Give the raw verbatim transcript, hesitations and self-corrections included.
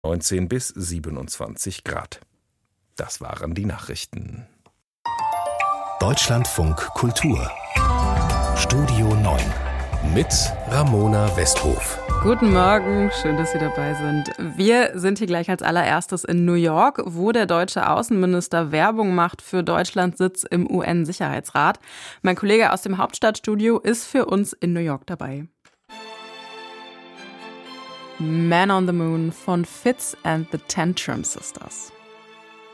neunzehn bis siebenundzwanzig Grad. Das waren die Nachrichten. Deutschlandfunk Kultur Studio neun mit Ramona Westhof. Guten Morgen, schön, dass Sie dabei sind. Wir sind hier gleich als allererstes in New York, wo der deutsche Außenminister Werbung macht für Deutschlands Sitz im U N-Sicherheitsrat. Mein Kollege aus dem Hauptstadtstudio ist für uns in New York dabei. Man on the Moon von Fitz and the Tantrum Sisters.